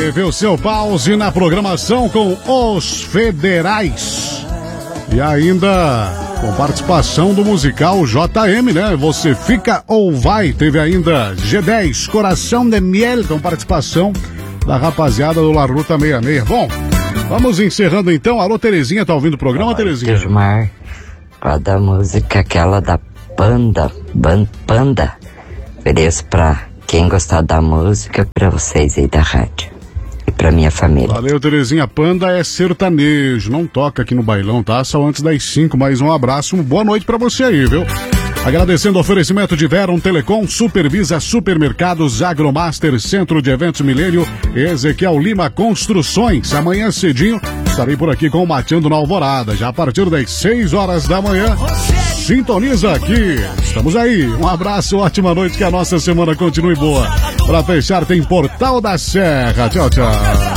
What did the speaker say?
Dê o seu pause na programação com os Federais. E ainda com participação do musical JM, né? Você Fica ou Vai. Teve ainda G10, Coração de Miel, com participação da rapaziada do La Ruta 66. Bom, vamos encerrando então. Alô, Terezinha, tá ouvindo o programa, Terezinha? Gilmar, da música aquela da Panda, Panda. Ofereço pra quem gostar da música, pra vocês aí da rádio. E pra minha família. Valeu, Terezinha. Panda é sertanejo, não toca aqui no bailão, tá? Só antes das 5, mais um abraço, uma boa noite pra você aí, viu? Agradecendo o oferecimento de Veron Telecom, Supervisa Supermercados, Agromaster, Centro de Eventos Milênio, Ezequiel Lima Construções. Amanhã cedinho estarei por aqui com o Mateando na Alvorada, já a partir das 6 horas da manhã. Sintoniza aqui, estamos aí. Um abraço, ótima noite, que a nossa semana continue boa. Para fechar tem Portal da Serra. Tchau, tchau.